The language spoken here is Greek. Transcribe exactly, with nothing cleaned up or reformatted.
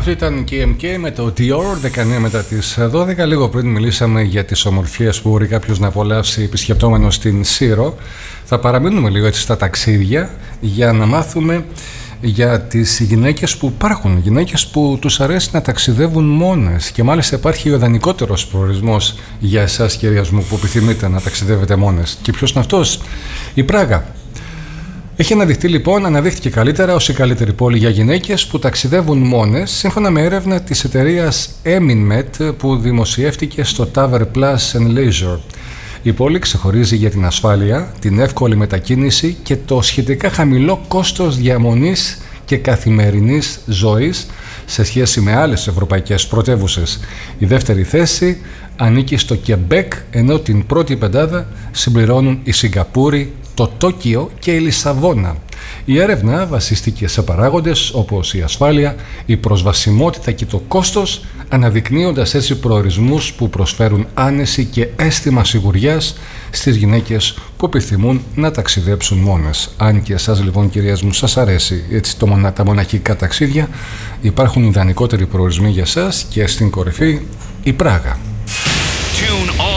Αυτό ήταν κέι εμ κέι με το Dior, δεκαεννιά μετά τις δώδεκα. Λίγο πριν μιλήσαμε για τις ομορφιές που μπορεί κάποιος να απολαύσει επισκεπτόμενος στην Σύρο. Θα παραμείνουμε λίγο έτσι στα ταξίδια για να μάθουμε για τις γυναίκες που υπάρχουν, γυναίκες που τους αρέσει να ταξιδεύουν μόνες, και μάλιστα υπάρχει ο ιδανικότερος προορισμός για εσάς, κυρίες μου, που επιθυμείτε να ταξιδεύετε μόνες. Και ποιος είναι αυτός? Η Πράγα. Έχει αναδειχθεί λοιπόν, αναδείχθηκε καλύτερα ως η καλύτερη πόλη για γυναίκες που ταξιδεύουν μόνες, σύμφωνα με έρευνα της εταιρείας Eminmet που δημοσιεύτηκε στο Tower Plus and Leisure. Η πόλη ξεχωρίζει για την ασφάλεια, την εύκολη μετακίνηση και το σχετικά χαμηλό κόστος διαμονής και καθημερινής ζωής σε σχέση με άλλες ευρωπαϊκές πρωτεύουσες. Η δεύτερη θέση ανήκει στο Κεμπέκ, ενώ την πρώτη πεντάδα συμπληρώνουν η Σιγκαπούρη, το Τόκιο και η Λισαβόνα. Η έρευνα βασίστηκε σε παράγοντες όπως η ασφάλεια, η προσβασιμότητα και το κόστος, αναδεικνύοντας έτσι προορισμούς που προσφέρουν άνεση και αίσθημα σιγουριάς στις γυναίκες που επιθυμούν να ταξιδέψουν μόνες. Αν και εσάς λοιπόν, κυρίες μου, σας αρέσει έτσι το μονα, τα μοναχικά ταξίδια, υπάρχουν ιδανικότεροι προορισμοί για σας και στην κορυφή η Πράγα. Tune